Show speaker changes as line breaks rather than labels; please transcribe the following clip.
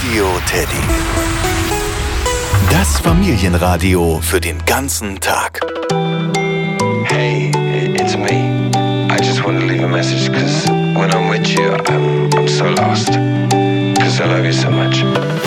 Radio Teddy. Das Familienradio für den ganzen Tag.
Hey, it's me. I just want to leave a message because when I'm with you, I'm so lost. Because I love you so much.